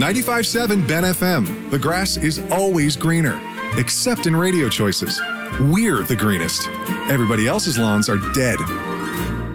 95.7 Ben FM. The grass is always greener, except in Radio Choices. We're the greenest. Everybody else's lawns are dead.